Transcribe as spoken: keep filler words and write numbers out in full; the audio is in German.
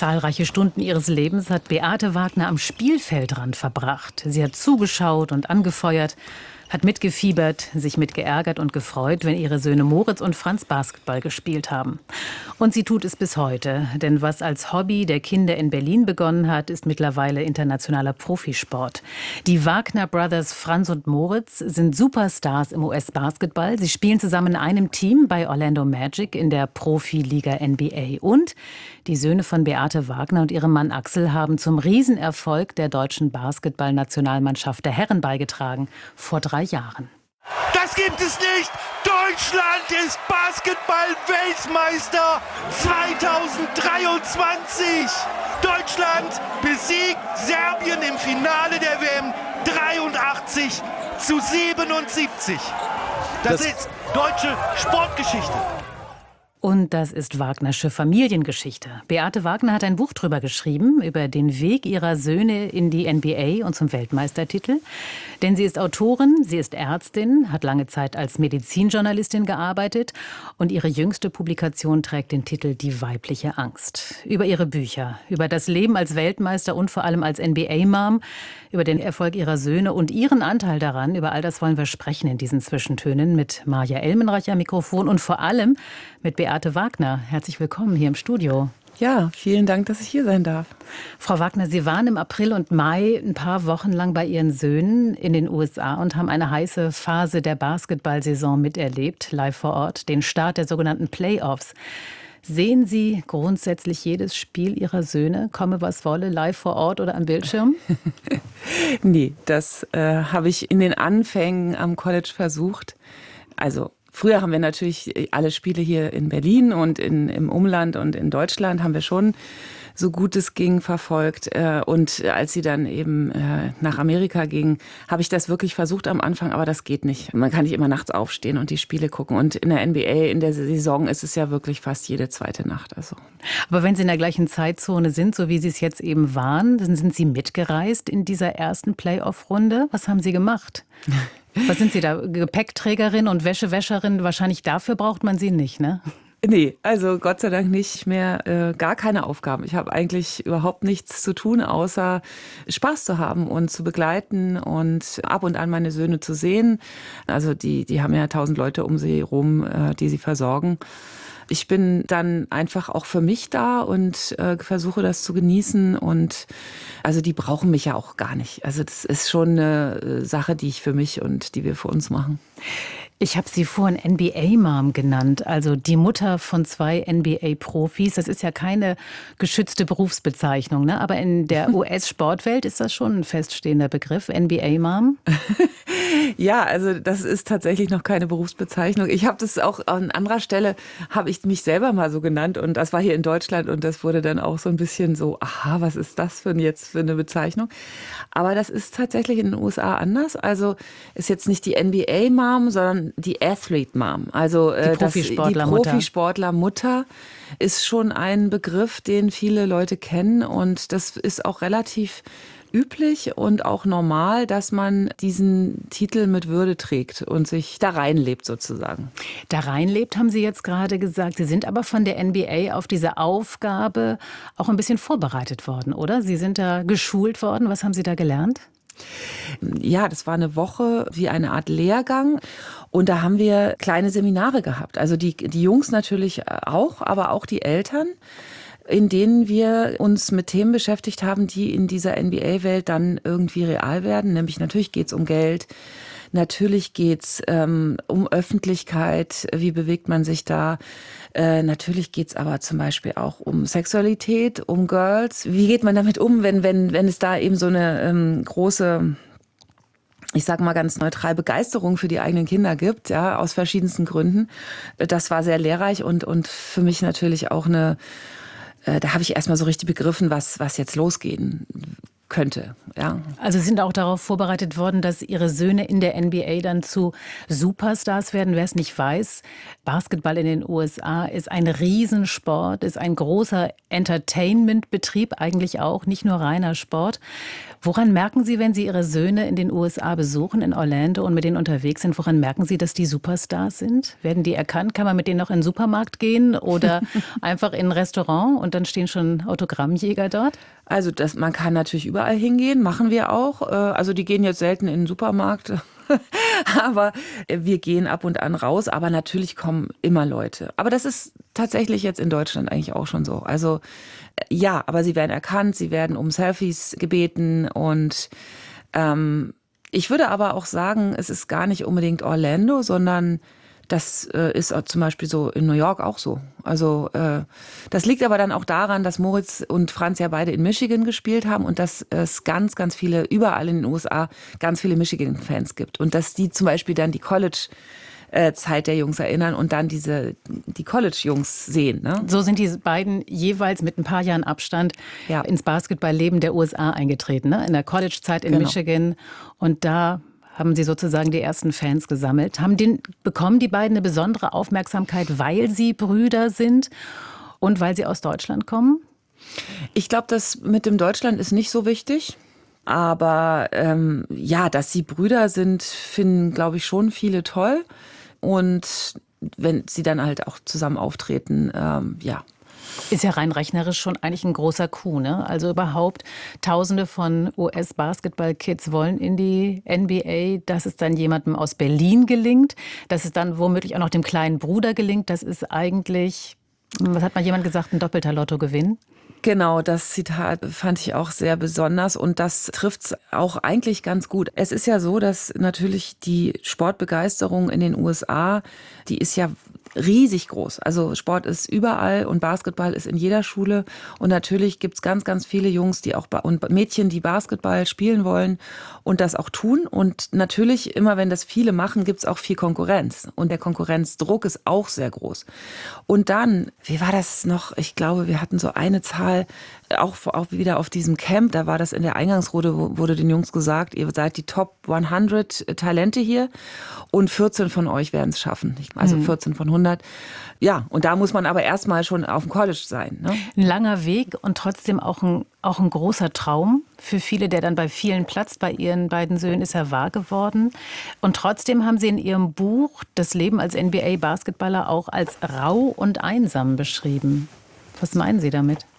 Zahlreiche Stunden ihres Lebens hat Beate Wagner am Spielfeldrand verbracht. Sie hat zugeschaut und angefeuert, hat mitgefiebert, sich mitgeärgert und gefreut, wenn ihre Söhne Moritz und Franz Basketball gespielt haben. Und sie tut es bis heute, denn was als Hobby der Kinder in Berlin begonnen hat, ist mittlerweile internationaler Profisport. Die Wagner Brothers Franz und Moritz sind Superstars im U S-Basketball. Sie spielen zusammen in einem Team bei Orlando Magic in der Profiliga N B A. Und die Söhne von Beate Wagner und ihrem Mann Axel haben zum Riesenerfolg der deutschen Basketballnationalmannschaft der Herren beigetragen, vor drei Jahren. Das gibt es nicht! Deutschland ist Basketball-Weltmeister zweitausenddreiundzwanzig! Deutschland besiegt Serbien im Finale der W M dreiundachtzig zu siebenundsiebzig. Das, das ist deutsche Sportgeschichte. Und das ist Wagnersche Familiengeschichte. Beate Wagner hat ein Buch drüber geschrieben, über den Weg ihrer Söhne in die N B A und zum Weltmeistertitel. Denn sie ist Autorin, sie ist Ärztin, hat lange Zeit als Medizinjournalistin gearbeitet und ihre jüngste Publikation trägt den Titel Die weibliche Angst. Über ihre Bücher, über das Leben als Weltmeister und vor allem als N B A-Mom, über den Erfolg ihrer Söhne und ihren Anteil daran, über all das wollen wir sprechen in diesen Zwischentönen mit Maja Elmenreicher am Mikrofon und vor allem mit Beate Wagner. Herzlich willkommen hier im Studio. Ja, vielen Dank, dass ich hier sein darf. Frau Wagner, Sie waren im April und Mai ein paar Wochen lang bei Ihren Söhnen in den U S A und haben eine heiße Phase der Basketballsaison miterlebt, live vor Ort, den Start der sogenannten Playoffs. Sehen Sie grundsätzlich jedes Spiel Ihrer Söhne, komme was wolle, live vor Ort oder am Bildschirm? Nee, das äh, habe ich in den Anfängen am College versucht. Also früher haben wir natürlich alle Spiele hier in Berlin und in, im Umland und in Deutschland haben wir schon so gut es ging verfolgt. Und als sie dann eben nach Amerika ging, habe ich das wirklich versucht am Anfang, aber das geht nicht. Man kann nicht immer nachts aufstehen und die Spiele gucken. Und in der N B A, in der Saison ist es ja wirklich fast jede zweite Nacht. Also. Aber wenn Sie in der gleichen Zeitzone sind, so wie Sie es jetzt eben waren, dann sind Sie mitgereist in dieser ersten Playoff-Runde. Was haben Sie gemacht? Was sind Sie da? Gepäckträgerin und Wäschewäscherin? Wahrscheinlich dafür braucht man Sie nicht, ne? Nee, also Gott sei Dank nicht mehr, äh, gar keine Aufgaben. Ich habe eigentlich überhaupt nichts zu tun, außer Spaß zu haben und zu begleiten und ab und an meine Söhne zu sehen. Also die, die haben ja tausend Leute um sie rum, äh, die sie versorgen. Ich bin dann einfach auch für mich da und äh, versuche das zu genießen und also die brauchen mich ja auch gar nicht. Also das ist schon eine Sache, die ich für mich und die wir für uns machen. Ich habe Sie vorhin N B A-Mom genannt, also die Mutter von zwei N B A-Profis. Das ist ja keine geschützte Berufsbezeichnung, ne? Aber in der U S-Sportwelt ist das schon ein feststehender Begriff, N B A-Mom. Ja, also das ist tatsächlich noch keine Berufsbezeichnung. Ich habe das auch an anderer Stelle, habe ich mich selber mal so genannt und das war hier in Deutschland und das wurde dann auch so ein bisschen so, aha, was ist das für jetzt für eine Bezeichnung? Aber das ist tatsächlich in den U S A anders. Also ist jetzt nicht die N B A-Mom, sondern die Athlete Mom, also die Profisportlermutter. Die Profisportlermutter ist schon ein Begriff, den viele Leute kennen und das ist auch relativ üblich und auch normal, dass man diesen Titel mit Würde trägt und sich da reinlebt sozusagen. Da reinlebt, haben Sie jetzt gerade gesagt. Sie sind aber von der N B A auf diese Aufgabe auch ein bisschen vorbereitet worden, oder? Sie sind da geschult worden. Was haben Sie da gelernt? Ja, das war eine Woche wie eine Art Lehrgang und da haben wir kleine Seminare gehabt. Also die, die Jungs natürlich auch, aber auch die Eltern, in denen wir uns mit Themen beschäftigt haben, die in dieser N B A-Welt dann irgendwie real werden. Nämlich natürlich geht es um Geld, natürlich geht es ähm, um Öffentlichkeit, wie bewegt man sich da. Äh, natürlich geht es aber zum Beispiel auch um Sexualität, um Girls. Wie geht man damit um, wenn, wenn, wenn es da eben so eine ähm, große, ich sage mal ganz neutral, Begeisterung für die eigenen Kinder gibt, ja, aus verschiedensten Gründen. Das war sehr lehrreich und, und für mich natürlich auch eine, äh, da habe ich erstmal so richtig begriffen, was, was jetzt losgehen könnte. Ja. Also Sie sind auch darauf vorbereitet worden, dass Ihre Söhne in der N B A dann zu Superstars werden. Wer es nicht weiß, Basketball in den U S A ist ein Riesensport, ist ein großer Entertainment-Betrieb, eigentlich auch, nicht nur reiner Sport. Woran merken Sie, wenn Sie Ihre Söhne in den U S A besuchen, in Orlando und mit denen unterwegs sind, woran merken Sie, dass die Superstars sind? Werden die erkannt? Kann man mit denen noch in den Supermarkt gehen oder einfach in ein Restaurant und dann stehen schon Autogrammjäger dort? Also das, man kann natürlich überall hingehen, machen wir auch. Also die gehen jetzt selten in den Supermarkt, aber wir gehen ab und an raus. Aber natürlich kommen immer Leute. Aber das ist tatsächlich jetzt in Deutschland eigentlich auch schon so. Also ja, aber sie werden erkannt, sie werden um Selfies gebeten und ähm, ich würde aber auch sagen, es ist gar nicht unbedingt Orlando, sondern das äh, ist zum Beispiel so in New York auch so. Also äh, das liegt aber dann auch daran, dass Moritz und Franz ja beide in Michigan gespielt haben und dass es ganz, ganz viele, überall in den U S A, ganz viele Michigan-Fans gibt. Und dass die zum Beispiel dann die College Zeit der Jungs erinnern und dann diese die College-Jungs sehen. Ne? So sind die beiden jeweils mit ein paar Jahren Abstand ja. ins Basketballleben der U S A eingetreten. Ne? In der College-Zeit in genau. Michigan. Und da haben Sie sozusagen die ersten Fans gesammelt. Haben den, bekommen die beiden eine besondere Aufmerksamkeit, weil sie Brüder sind und weil sie aus Deutschland kommen? Ich glaube, das mit dem Deutschland ist nicht so wichtig. Aber ähm, ja, dass sie Brüder sind, finden, glaube ich, schon viele toll. Und wenn sie dann halt auch zusammen auftreten, ähm, ja. Ist ja rein rechnerisch schon eigentlich ein großer Coup, ne? Also überhaupt Tausende von U S-Basketball-Kids wollen in die N B A, dass es dann jemandem aus Berlin gelingt, dass es dann womöglich auch noch dem kleinen Bruder gelingt. Das ist eigentlich, was hat mal jemand gesagt, ein doppelter Lottogewinn? Genau, das Zitat fand ich auch sehr besonders und das trifft's auch eigentlich ganz gut. Es ist ja so, dass natürlich die Sportbegeisterung in den U S A, die ist ja riesig groß. Also Sport ist überall und Basketball ist in jeder Schule. Und natürlich gibt's ganz, ganz viele Jungs, die auch und Mädchen, die Basketball spielen wollen und das auch tun. Und natürlich, immer wenn das viele machen, gibt's auch viel Konkurrenz. Und der Konkurrenzdruck ist auch sehr groß. Und dann, wie war das noch? Ich glaube, wir hatten so eine Zahl, auch, auch wieder auf diesem Camp, da war das in der Eingangsrunde, wurde den Jungs gesagt, ihr seid die Top hundert Talente hier und vierzehn von euch werden es schaffen. Also vierzehn von hundert. Ja, und da muss man aber erstmal schon auf dem College sein. Ne? Ein langer Weg und trotzdem auch ein, auch ein großer Traum für viele, der dann bei vielen platzt. Bei Ihren beiden Söhnen ist er wahr geworden. Und trotzdem haben Sie in Ihrem Buch das Leben als N B A-Basketballer auch als rau und einsam beschrieben. Was meinen Sie damit?